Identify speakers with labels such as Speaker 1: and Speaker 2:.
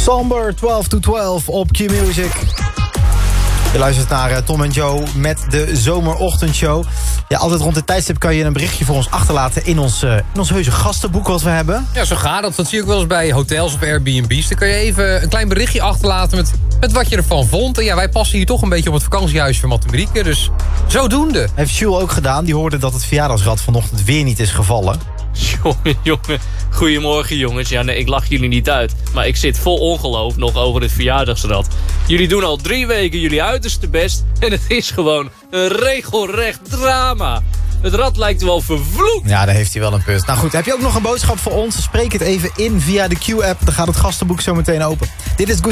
Speaker 1: Somber 12 to 12 op Q-Music. Je luistert naar Tom en Joe met de zomerochtendshow. Ja, altijd rond dit tijdstip kan je een berichtje voor ons achterlaten in ons heuse gastenboek wat we hebben.
Speaker 2: Ja, zo gaat dat. Dat zie ik wel eens bij hotels of Airbnb's. Dan kan je even een klein berichtje achterlaten met wat je ervan vond. En ja, wij passen hier toch een beetje op het vakantiehuis van Mathematieke. Dus zodoende.
Speaker 1: Heeft Jules ook gedaan. Die hoorde dat het verjaardagsrad vanochtend weer niet is gevallen.
Speaker 3: Jongen. Goedemorgen jongens. Ja, nee, ik lach jullie niet uit. Maar ik zit vol ongeloof nog over het verjaardagsrad. Jullie doen al 3 weken jullie uiterste best. En het is gewoon een regelrecht drama. Het rad lijkt wel vervloekt.
Speaker 1: Ja, daar heeft hij wel een punt. Nou goed, heb je ook nog een boodschap voor ons? Spreek het even in via de Q-app. Dan gaat het gastenboek zo meteen open. Dit is Good